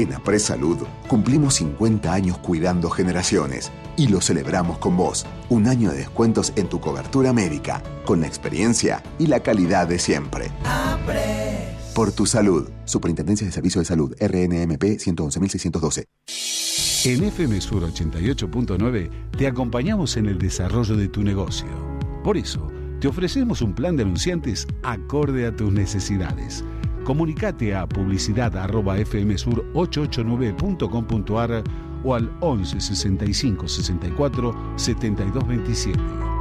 En APRESalud cumplimos 50 años cuidando generaciones y lo celebramos con vos. Un año de descuentos en tu cobertura médica, con la experiencia y la calidad de siempre. APRES. Por tu salud. Superintendencia de Servicios de Salud, RNMP 111.612. En FM Sur 88.9 te acompañamos en el desarrollo de tu negocio. Por eso, te ofrecemos un plan de anunciantes acorde a tus necesidades. Comunicate a publicidad@fmsur889.com.ar o al 11 65 64 72 27.